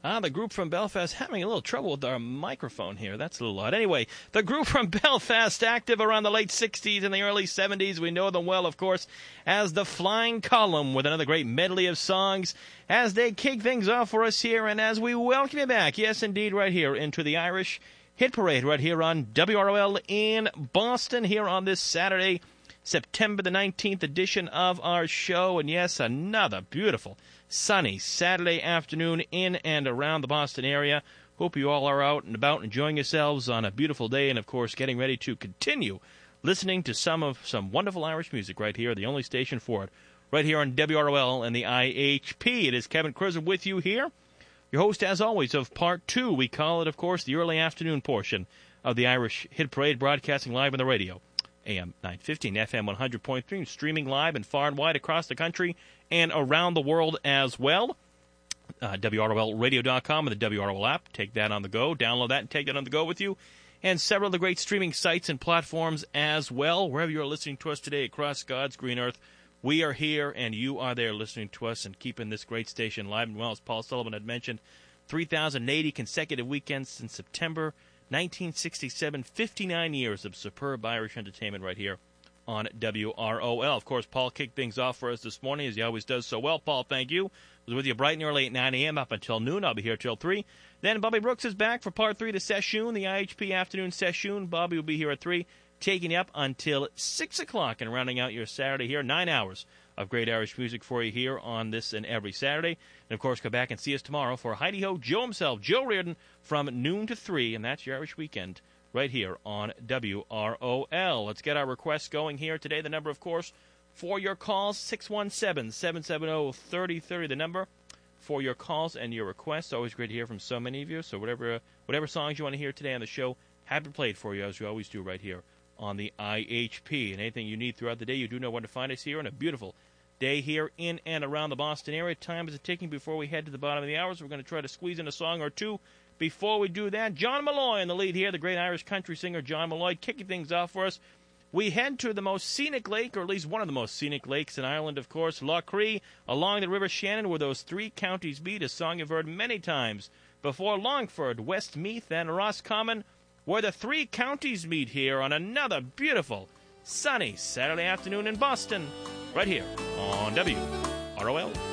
The group from Belfast having a little trouble with our microphone here. That's a little odd. Anyway, the group from Belfast, active around the late 60s and the early 70s. We know them well, of course, as the Flying Column, with another great medley of songs as they kick things off for us here and as we welcome you back, yes, indeed, right here into the Irish Hit Parade right here on WROL in Boston here on this Saturday, September the 19th edition of our show. And yes, another beautiful sunny Saturday afternoon in and around the Boston area. Hope you all are out and about enjoying yourselves on a beautiful day and, of course, getting ready to continue listening to some wonderful Irish music right here, the only station for it, right here on WROL and the IHP. It is Kevin Kurzer with you here, your host, as always, of Part 2. We call it, of course, the early afternoon portion of the Irish Hit Parade, broadcasting live on the radio. AM 915, FM 100.3, streaming live and far and wide across the country and around the world as well. WROLradio.com and the WROL app. Take that on the go. Download that and take that on the go with you. And several of the great streaming sites and platforms as well. Wherever you're listening to us today across God's green earth, we are here and you are there listening to us and keeping this great station live and well. As Paul Sullivan had mentioned, 3,080 consecutive weekends since September 1967, 59 years of superb Irish entertainment right here on WROL. Of course, Paul kicked things off for us this morning, as he always does so well. Paul, thank you. I was with you bright and early at 9 a.m. up until noon. I'll be here till 3. Then Bobby Brooks is back for Part 3 to Session, the IHP afternoon session. Bobby will be here at 3, taking you up until 6 o'clock and rounding out your Saturday here. 9 hours of great Irish music for you here on this and every Saturday. And, of course, come back and see us tomorrow for Heidi-Ho, Joe himself, Joe Reardon, from noon to 3, and that's your Irish weekend right here on WROL. Let's get our requests going here today. The number, of course, for your calls, 617-770-3030, the number for your calls and your requests. Always great to hear from so many of you. So whatever songs you want to hear today on the show, happy to play it for you, as we always do right here on the IHP. And anything you need throughout the day, you do know where to find us here on a beautiful day here in and around the Boston area. Time is ticking before we head to the bottom of the hour, so we're going to try to squeeze in a song or two. Before we do that, John Malloy in the lead here, the great Irish country singer John Malloy, kicking things off for us. We head to the most scenic lake, or at least one of the most scenic lakes in Ireland, of course, Lough Cree, along the River Shannon, where those three counties meet, a song you've heard many times before. Longford, Westmeath, and Roscommon, where the three counties meet here on another beautiful, sunny Saturday afternoon in Boston, right here on WROL.